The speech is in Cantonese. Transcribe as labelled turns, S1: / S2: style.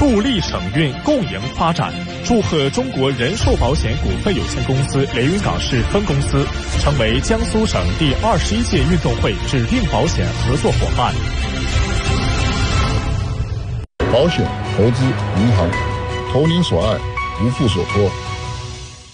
S1: 助力省运共赢发展。祝贺中国人寿保险股份有限公司连云港市分公司成为江苏省第21届运动会指定保险合作伙伴。
S2: 保险、投资、银行，投您所爱，无负所托。